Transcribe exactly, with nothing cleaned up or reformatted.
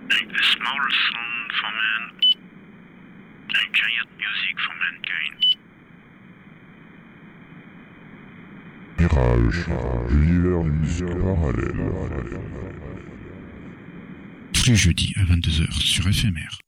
A small song for man, a giant music for mankind. Mirage, l'univers du musique parallèle. Tous les jeudis à vingt-deux heures sur F M R.